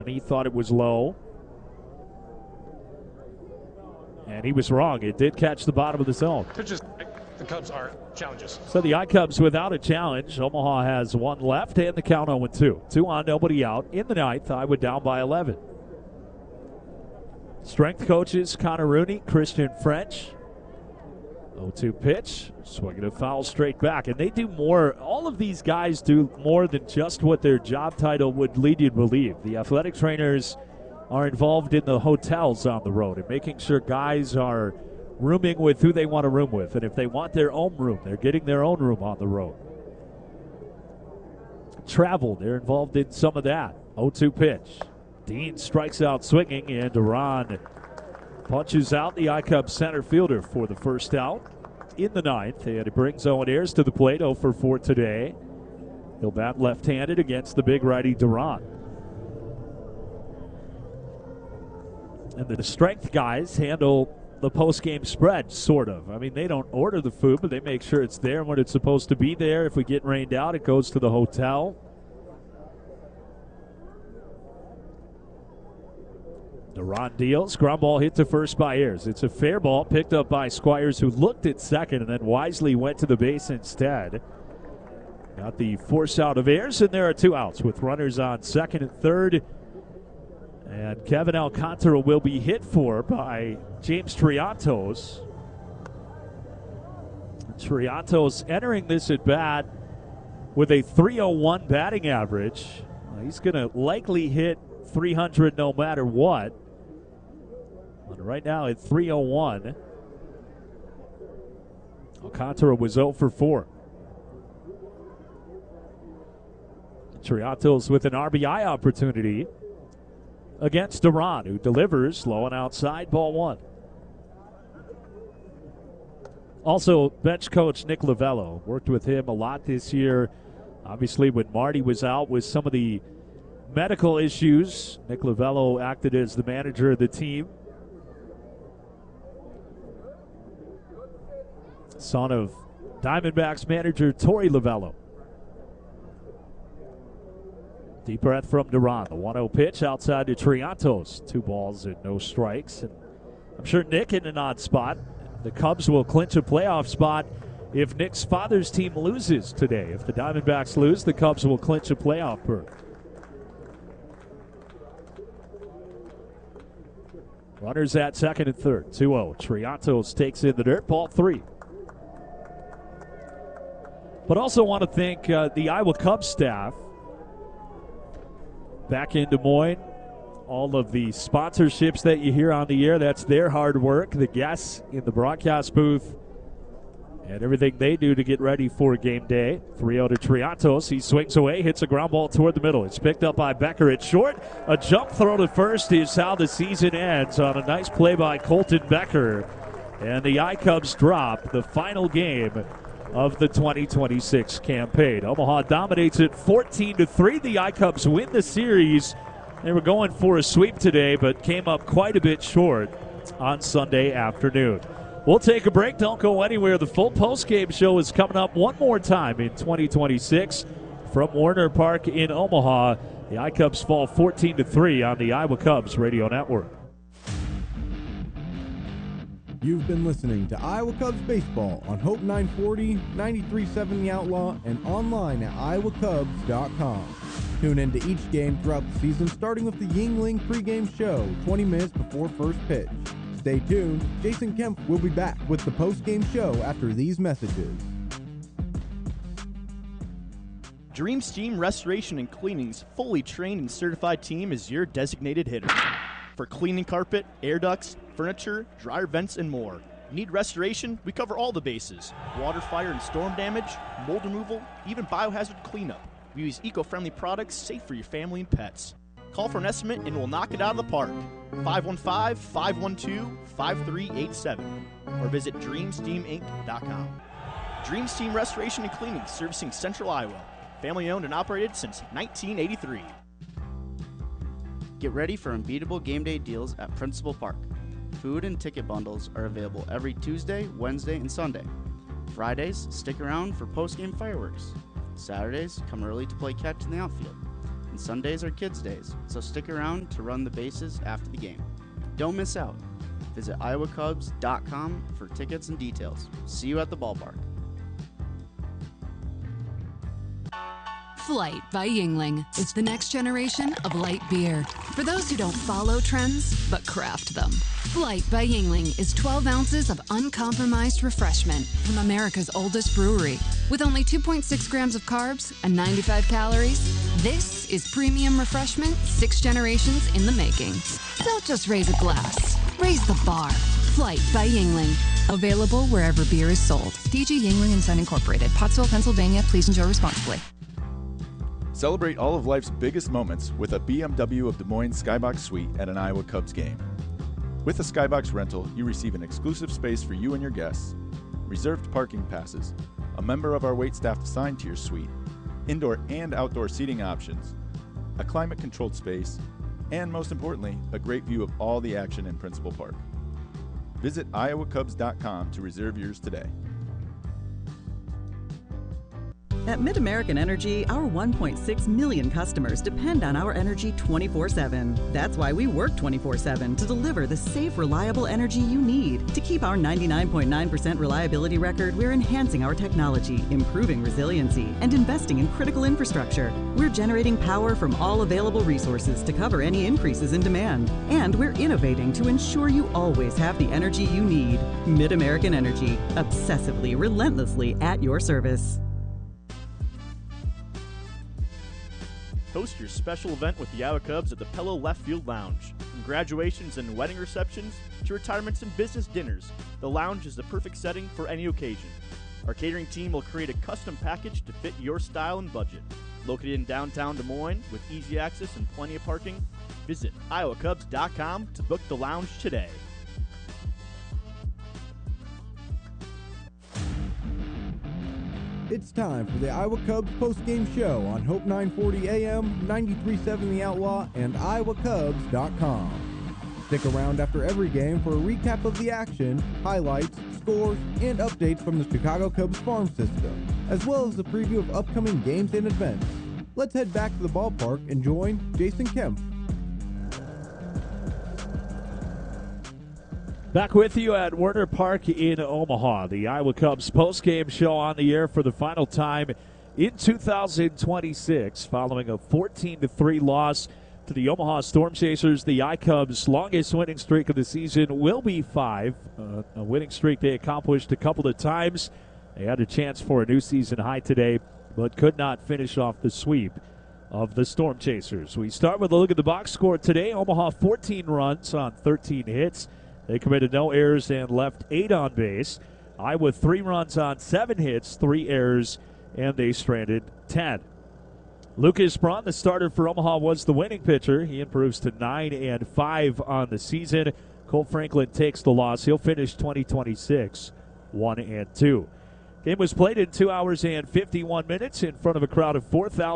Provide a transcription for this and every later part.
He thought it was low. And he was wrong. It did catch the bottom of the zone. Pitches, the Cubs are challenges. So the I-Cubs without a challenge. Omaha has one left and the count 0-2. 2 on, nobody out. In the ninth, Iowa down by 11. Strength coaches Connor Rooney, Christian French. 0-2 pitch. Swinging a foul straight back. And they do more. All of these guys do more than just what their job title would lead you to believe. The athletic trainers are involved in the hotels on the road and making sure guys are rooming with who they want to room with. And if they want their own room, they're getting their own room on the road. Travel, they're involved in some of that. 0-2 pitch. Dean strikes out swinging, and Duran punches out the I-Cubs center fielder for the first out in the ninth. And it brings Owen Ayers to the plate, 0 for 4 today. He'll bat left-handed against the big righty Duran. And the strength guys handle the post-game spread, sort of. I mean, they don't order the food, but they make sure it's there when it's supposed to be there. If we get rained out, it goes to the hotel. Duran deals. Ground ball hit to first by Ayers. It's a fair ball picked up by Squires, who looked at second and then wisely went to the base instead. Got the force out of Ayers, and there are 2 outs with runners on second and third. And Kevin Alcantara will be hit for by James Triantos. Triantos entering this at bat with a .301 batting average. He's going to likely hit 300 no matter what. But right now at .301, Alcantara was 0 for 4. Triantos with an RBI opportunity against Duran, who delivers low and outside, ball 1. Also, bench coach Nick Lovello. Worked with him a lot this year. Obviously, when Marty was out with some of the medical issues, Nick Lovello acted as the manager of the team. Son of Diamondbacks manager Torey Lovello. Deep breath from Duran. The 1-0 pitch outside to Triantos. 2 balls and no strikes. And I'm sure Nick in an odd spot. The Cubs will clinch a playoff spot if Nick's father's team loses today. If the Diamondbacks lose, the Cubs will clinch a playoff berth. Runners at second and third. 2-0. Triantos takes in the dirt. Ball 3. But also want to thank the Iowa Cubs staff back in Des Moines. All of the sponsorships that you hear on the air, that's their hard work. The guests in the broadcast booth and everything they do to get ready for game day. 3-0 to Triantos. He swings away, hits a ground ball toward the middle. It's picked up by Becker at short. A jump throw to first is how the season ends on a nice play by Colton Becker. And the I-Cubs drop the final game of the 2026 campaign. Omaha dominates it 14-3. The I-Cubs win the series. They were going for a sweep today, but came up quite a bit short on Sunday afternoon. We'll take a break. Don't go anywhere. The full postgame show is coming up one more time in 2026 from Warner Park in Omaha. The I-Cubs fall 14-3 on the Iowa Cubs Radio Network. You've been listening to Iowa Cubs Baseball on Hope 940, 93.7 The Outlaw, and online at iowacubs.com. Tune in to each game throughout the season, starting with the Yingling pregame show 20 minutes before first pitch. Stay tuned. Jason Kemp will be back with the postgame show after these messages. Dream Steam Restoration and Cleaning's fully trained and certified team is your designated hitter. For cleaning carpet, air ducts, furniture, dryer vents, and more. Need restoration? We cover all the bases. Water, fire, and storm damage, mold removal, even biohazard cleanup. We use eco-friendly products safe for your family and pets. Call for an estimate and we'll knock it out of the park. 515-512-5387 or visit DreamSteamInc.com. Dream Steam Restoration and Cleaning, servicing Central Iowa. Family owned and operated since 1983. Get ready for unbeatable game day deals at Principal Park. Food and ticket bundles are available every Tuesday, Wednesday, and Sunday. Fridays, stick around for post-game fireworks. Saturdays, come early to play catch in the outfield. and Sundays are kids' days, so stick around to run the bases after the game. Don't miss out. Visit iowacubs.com for tickets and details. See you at the ballpark. Flight by Yuengling is the next generation of light beer. For those who don't follow trends, but craft them. Flight by Yuengling is 12 ounces of uncompromised refreshment from America's oldest brewery. With only 2.6 grams of carbs and 95 calories, this is premium refreshment 6 generations in the making. Don't just raise a glass, raise the bar. Flight by Yuengling. Available wherever beer is sold. DG Yuengling and Son Incorporated, Pottsville, Pennsylvania. Please enjoy responsibly. Celebrate all of life's biggest moments with a BMW of Des Moines Skybox Suite at an Iowa Cubs game. With a Skybox rental, you receive an exclusive space for you and your guests, reserved parking passes, a member of our waitstaff assigned to your suite, indoor and outdoor seating options, a climate-controlled space, and most importantly, a great view of all the action in Principal Park. Visit iowacubs.com to reserve yours today. At MidAmerican Energy, our 1.6 million customers depend on our energy 24/7. That's why we work 24/7 to deliver the safe, reliable energy you need. To keep our 99.9% reliability record, we're enhancing our technology, improving resiliency, and investing in critical infrastructure. We're generating power from all available resources to cover any increases in demand. And we're innovating to ensure you always have the energy you need. MidAmerican Energy, obsessively, relentlessly at your service. Host your special event with the Iowa Cubs at the Pello Left Field Lounge. From graduations and wedding receptions to retirements and business dinners, the lounge is the perfect setting for any occasion. Our catering team will create a custom package to fit your style and budget. Located in downtown Des Moines with easy access and plenty of parking, visit iowacubs.com to book the lounge today. It's time for the Iowa Cubs post-game show on Hope 940 AM, 93.7 The Outlaw, and iowacubs.com. Stick around after every game for a recap of the action, highlights, scores, and updates from the Chicago Cubs farm system, as well as a preview of upcoming games and events. Let's head back to the ballpark and join Jason Kemp. Back with you at Werner Park in Omaha. The Iowa Cubs postgame show on the air for the final time in 2026. Following a 14-3 loss to the Omaha Storm Chasers, the I-Cubs' longest winning streak of the season will be 5. A winning streak they accomplished a couple of times. They had a chance for a new season high today, but could not finish off the sweep of the Storm Chasers. We start with a look at the box score today. Omaha 14 runs on 13 hits. They committed no errors and left 8 on base. Iowa 3 runs on 7 hits, 3 errors, and they stranded 10. Lucas Braun, the starter for Omaha, was the winning pitcher. He improves to 9-5 on the season. Cole Franklin takes the loss. He'll finish 2026 1-2. Game was played in 2 hours and 51 minutes in front of a crowd of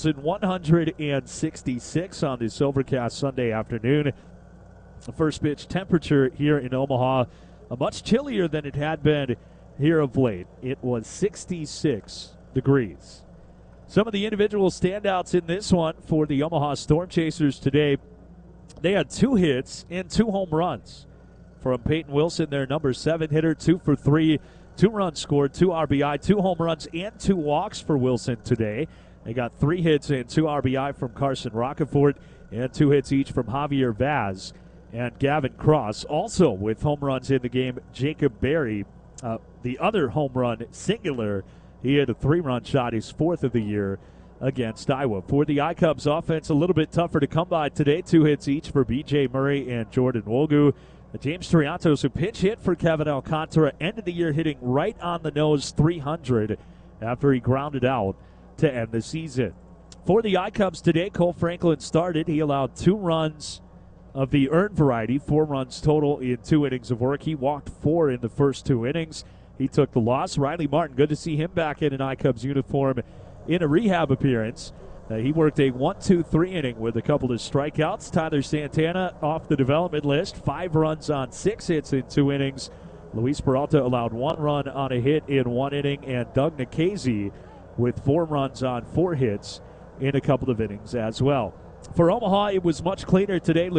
4,166 on this overcast Sunday afternoon. The first pitch temperature here in Omaha, much chillier than it had been here of late. It was 66 degrees. Some of the individual standouts in this one for the Omaha Storm Chasers today, they had 2 hits and 2 home runs. From Peyton Wilson, their number 7 hitter, 2 for 3, 2 runs scored, 2 RBI, 2 home runs, and 2 walks for Wilson today. They got 3 hits and 2 RBI from Carson Roccaforte and 2 hits each from Javier Vaz and Gavin Cross. Also with home runs in the game, Jacob Berry, the other home run singular. He had a 3-run shot, his 4th of the year against Iowa. For the I-Cubs offense, a little bit tougher to come by today. 2 hits each for B.J. Murray and Jordan Wogu. James Triantos, a pinch hit for Kevin Alcantara, ended the year hitting right on the nose 300 after he grounded out to end the season. For the I-Cubs today, Cole Franklin started. He allowed 2 runs of the earned variety, 4 runs total in 2 innings of work. He walked 4 in the first 2 innings. He took the loss. Riley Martin, good to see him back in an I-Cubs uniform in a rehab appearance. He worked a 1-2-3 inning with a couple of strikeouts. Tyler Santana off the development list, 5 runs on 6 hits in 2 innings. Luis Peralta allowed 1 run on a hit in 1 inning, and Doug Nikhazy with 4 runs on 4 hits in a couple of innings as well. For Omaha, it was much cleaner today.